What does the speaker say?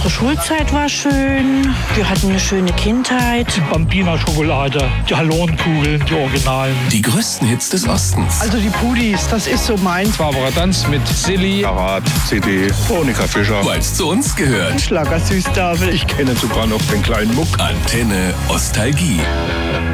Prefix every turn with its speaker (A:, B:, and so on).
A: Unsere Schulzeit war schön. Wir hatten eine schöne Kindheit.
B: Die Bambina-Schokolade, die Hallonenkugeln, die Originalen.
C: Die größten Hits des Ostens.
D: Also die Pudis, das ist so meins.
E: Barbara Danz mit Silly,
F: Karat, CD, Monika Fischer.
C: Weil es zu uns gehört.
D: Schlager Süßtafel.
F: Ich kenne sogar noch den kleinen Muck.
C: Antenne Ostalgie.